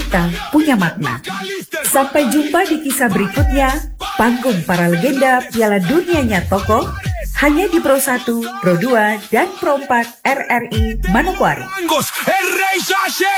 kita punya makna. Sampai jumpa di kisah berikutnya, panggung para legenda Piala Dunianya Tokoh, hanya di Pro 1, Pro 2, dan Pro 4 RRI Manokwari.